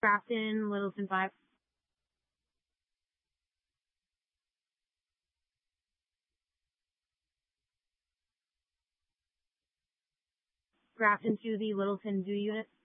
Grafton, Littleton 5. Grafton to the Littleton 2 unit.